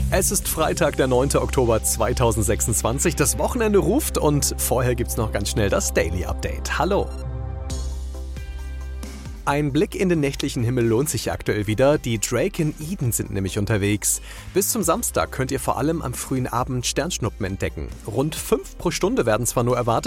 Es ist Freitag, der 9. Oktober 2026. Das Wochenende ruft und vorher gibt's noch ganz schnell das Daily Update. Hallo! Ein Blick in den nächtlichen Himmel lohnt sich aktuell wieder. Die Drake in Eden sind nämlich unterwegs. Bis zum Samstag könnt ihr vor allem am frühen Abend Sternschnuppen entdecken. Rund 5 pro Stunde werden zwar nur erwartet,